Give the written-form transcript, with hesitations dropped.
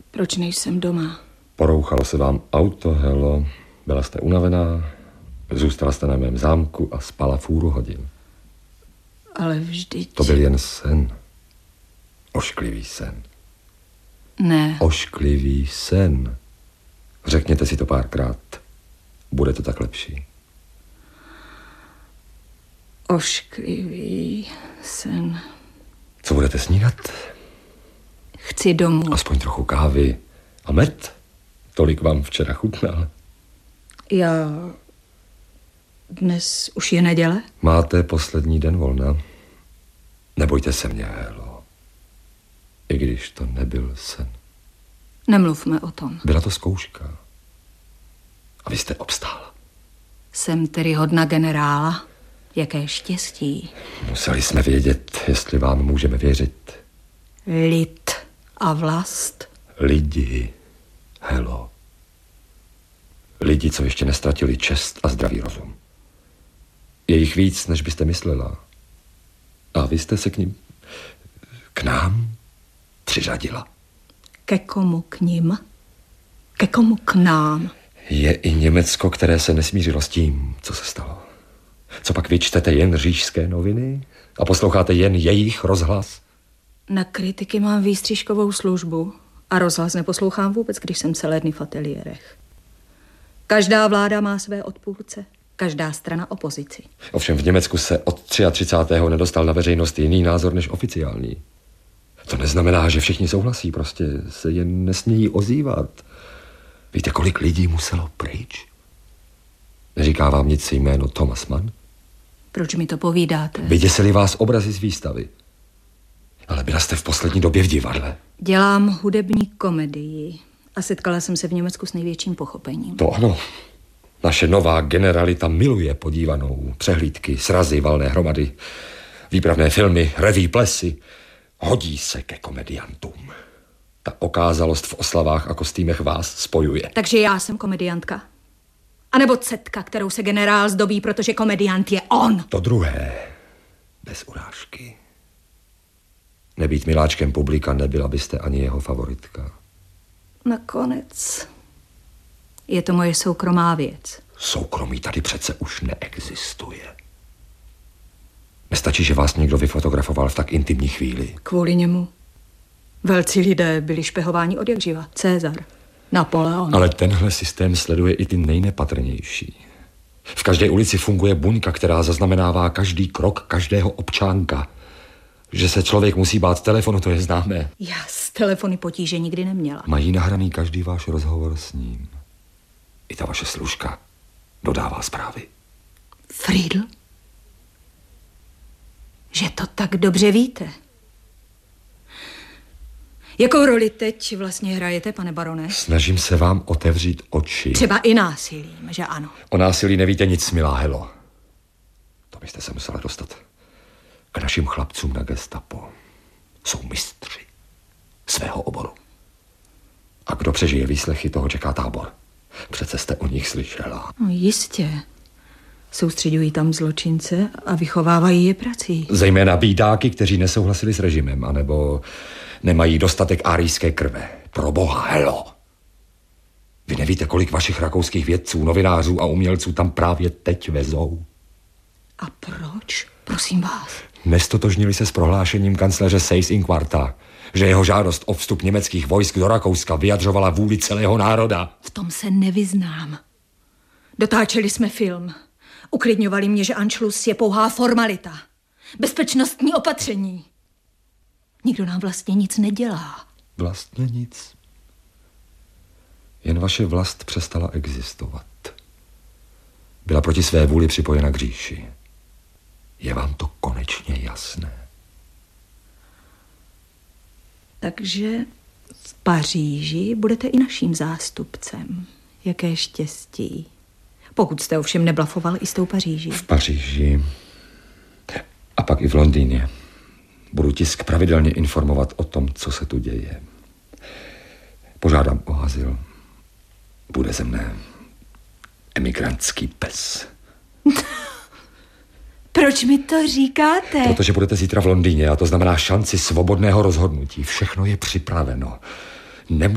Proč nejsem doma? Porouchalo se vám auto, Helo. Byla jste unavená, zůstala jste na mém zámku a spala fůru hodin. Ale vždyť... To byl jen sen. Ošklivý sen. Ne. Ošklivý sen. Řekněte si to párkrát. Bude to tak lepší. Ošklivý sen. Co budete snídat? Chci domů. Aspoň trochu kávy a med. Tolik vám včera chutnal. Já... Dnes už je neděle? Máte poslední den volna. Nebojte se mě, Helo. I když to nebyl sen. Nemluvme o tom. Byla to zkouška. A vy jste obstála. Jsem tedy hodna generála. Jaké štěstí. Museli jsme vědět, jestli vám můžeme věřit. Lid a vlast. Lidi, Helo. Lidi, co ještě nestratili čest a zdravý rozum. Je jich víc, než byste myslela. A vy jste se k nám přiřadila. Ke komu k nim? Ke komu k nám? Je i Německo, které se nesmířilo s tím, co se stalo. Co pak vy čtete jen říšské noviny a posloucháte jen jejich rozhlas? Na kritiky mám výstřižkovou službu a rozhlas neposlouchám vůbec, když jsem celé dny v ateliérech. Každá vláda má své odpůrce, každá strana opozici. Ovšem v Německu se od 33. nedostal na veřejnost jiný názor než oficiální. To neznamená, že všichni souhlasí, prostě se jen nesmějí ozývat. Víte, kolik lidí muselo pryč? Neříká vám nic jméno Thomas Mann? Proč mi to povídáte? Vyděsili vás obrazy z výstavy. Ale byla jste v poslední době v divadle. Dělám hudební komedii a setkala jsem se v Německu s největším pochopením. To ano. Naše nová generalita miluje podívanou. Přehlídky, srazy, valné hromady, výpravné filmy, reví, plesy. Hodí se ke komediantům. Ta okázalost v oslavách a kostýmech vás spojuje. Takže já jsem komediantka? A nebo cetka, kterou se generál zdobí, protože komediant je on? To druhé. Bez urážky. Nebýt miláčkem publika, nebyla byste ani jeho favoritka. Nakonec je to moje soukromá věc. Soukromí tady přece už neexistuje. Nestačí, že vás někdo vyfotografoval v tak intimní chvíli. Kvůli němu velcí lidé byli špehováni odjakživa. Cezar, Napoleon. Ale tenhle systém sleduje i ty nejnepatrnější. V každé ulici funguje buňka, která zaznamenává každý krok každého občánka. Že se člověk musí bát telefonu, to je známé. Já s telefony potíže nikdy neměla. Mají nahraný každý váš rozhovor s ním. I ta vaše služka dodává zprávy. Friedl? Že to tak dobře víte. Jakou roli teď vlastně hrajete, pane barone? Snažím se vám otevřít oči. Třeba i násilím, že ano? O násilí nevíte nic, milá Helo. To byste se musela dostat k našim chlapcům na gestapo. Jsou mistři svého oboru. A kdo přežije výslechy, toho čeká tábor. Přece jste o nich slyšela. No jistě. Soustředují tam zločince a vychovávají je prací. Zejména bídáky, kteří nesouhlasili s režimem, anebo nemají dostatek árijské krve. Pro boha, Helo! Vy nevíte, kolik vašich rakouských vědců, novinářů a umělců tam právě teď vezou. A proč? Prosím vás. Nestotožnili se s prohlášením kancléře Seyss-Inquarta, že jeho žádost o vstup německých vojsk do Rakouska vyjadřovala vůli celého národa. V tom se nevyznám. Dotáčeli jsme film. Uklidňovali mě, že Anschluss je pouhá formalita. Bezpečnostní opatření. Nikdo nám vlastně nic nedělá. Vlastně nic. Jen vaše vlast přestala existovat. Byla proti své vůli připojena k říši. Je vám to konečně jasné? Takže v Paříži budete i naším zástupcem. Jaké štěstí. Pokud jste ovšem neblafoval i s tou Paříží. V Paříži a pak i v Londýně. Budu tisk pravidelně informovat o tom, co se tu děje. Požádám o azyl. Bude ze mne emigrantský pes. Proč mi to říkáte? Protože budete zítra v Londýně a to znamená šanci svobodného rozhodnutí. Všechno je připraveno.